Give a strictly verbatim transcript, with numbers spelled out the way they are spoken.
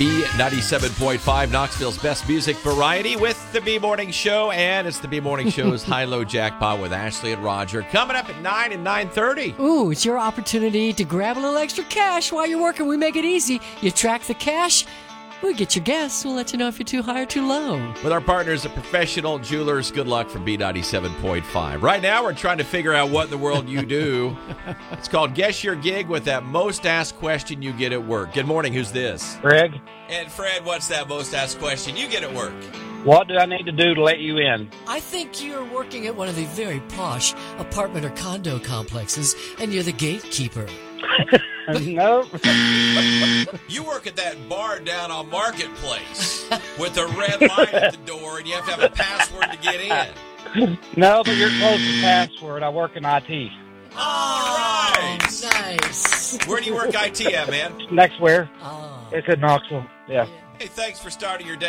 B ninety-seven point five, Knoxville's best music variety with the B-Morning Show, and it's the B-Morning Show's High-Low Jackpot with Ashley and Roger. Coming up at nine and nine thirty. Ooh, it's your opportunity to grab a little extra cash while you're working. We make it easy. You track the cash, we get your guess. We'll let you know if you're too high or too low. With our partners at Professional Jewelers, good luck from B ninety-seven point five. Right now, we're trying to figure out what in the world you do. It's called Guess Your Gig with that most asked question you get at work. Good morning, who's this? Greg, And Fred, what's that most asked question you get at work? what do I need to do to let you in? I think you're working at one of the very posh apartment or condo complexes, and you're the gatekeeper. No. You work at that bar down on Marketplace with a red light at the door, and you have to have a password to get in. No, but you're close to password. I work in I T. All right. Nice. Where do you work I T at, man? Next where? Ah. It's in Knoxville. Yeah. Hey, thanks for starting your day.